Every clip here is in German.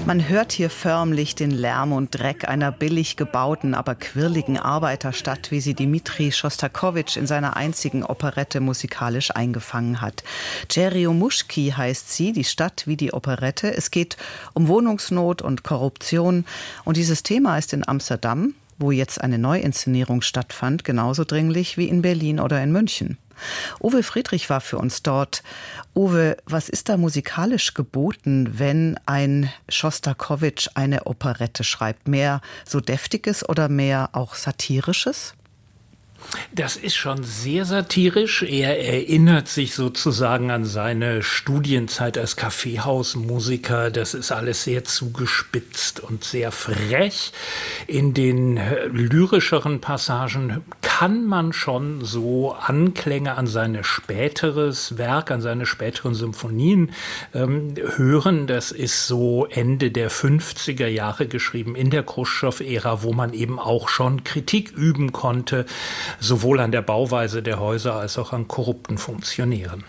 Man hört hier förmlich den Lärm und Dreck einer billig gebauten, aber quirligen Arbeiterstadt, wie sie Dmitri Schostakowitsch in seiner einzigen Operette musikalisch eingefangen hat. Tscherjomuschki heißt sie, die Stadt wie die Operette. Es geht um Wohnungsnot und Korruption. Und dieses Thema ist in Amsterdam, wo jetzt eine Neuinszenierung stattfand, genauso dringlich wie in Berlin oder in München. Uwe Friedrich war für uns dort. Uwe, was ist da musikalisch geboten, wenn ein Schostakowitsch eine Operette schreibt? Mehr so Deftiges oder mehr auch Satirisches? Das ist schon sehr satirisch. Er erinnert sich sozusagen an seine Studienzeit als Kaffeehausmusiker. Das ist alles sehr zugespitzt und sehr frech. In den lyrischeren Passagen kann man schon so Anklänge an sein späteres Werk, an seine späteren Symphonien hören. Das ist so Ende der 50er Jahre geschrieben, in der Chruschtschow-Ära, wo man eben auch schon Kritik üben konnte, sowohl an der Bauweise der Häuser als auch an korrupten Funktionären.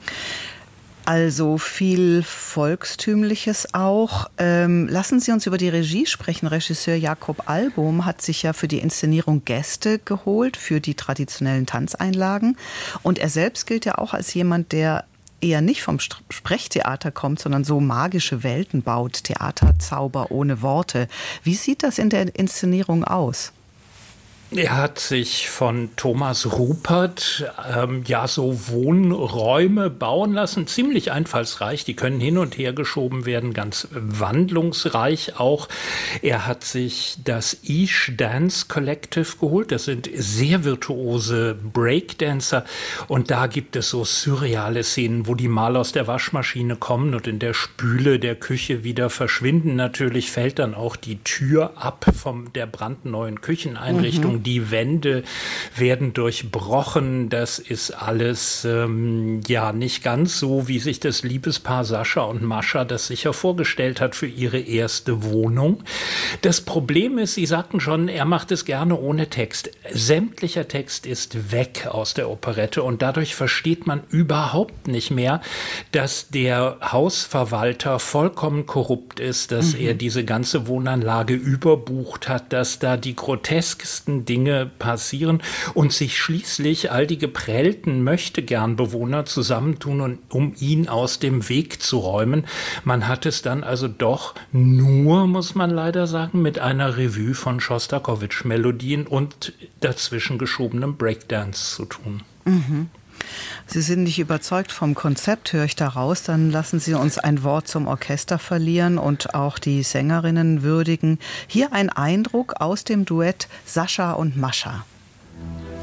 Also viel Volkstümliches auch. Lassen Sie uns über die Regie sprechen. Regisseur Jakob Albom hat sich ja für die Inszenierung Gäste geholt, für die traditionellen Tanzeinlagen. Und er selbst gilt ja auch als jemand, der eher nicht vom Sprechtheater kommt, sondern so magische Welten baut. Theaterzauber ohne Worte. Wie sieht das in der Inszenierung aus? Er hat sich von Thomas Rupert so Wohnräume bauen lassen, ziemlich einfallsreich, die können hin und her geschoben werden, ganz wandlungsreich auch. Er hat sich das Ish Dance Collective geholt, das sind sehr virtuose Breakdancer und da gibt es so surreale Szenen, wo die mal aus der Waschmaschine kommen und in der Spüle der Küche wieder verschwinden. Natürlich fällt dann auch die Tür ab von der brandneuen Kücheneinrichtung. Die Wände werden durchbrochen. Das ist alles nicht ganz so, wie sich das Liebespaar Sascha und Mascha das sicher vorgestellt hat für ihre erste Wohnung. Das Problem ist, Sie sagten schon, er macht es gerne ohne Text. Sämtlicher Text ist weg aus der Operette und dadurch versteht man überhaupt nicht mehr, dass der Hausverwalter vollkommen korrupt ist, dass er diese ganze Wohnanlage überbucht hat, dass da die grotesksten Dinge passieren und sich schließlich all die geprellten Möchtegern-Bewohner zusammentun, um ihn aus dem Weg zu räumen. Man hat es dann also doch nur, muss man leider sagen, mit einer Revue von Schostakowitsch-Melodien und dazwischen geschobenem Breakdance zu tun. Mhm. Sie sind nicht überzeugt vom Konzept, höre ich daraus. Dann lassen Sie uns ein Wort zum Orchester verlieren und auch die Sängerinnen würdigen. Hier ein Eindruck aus dem Duett Sascha und Mascha.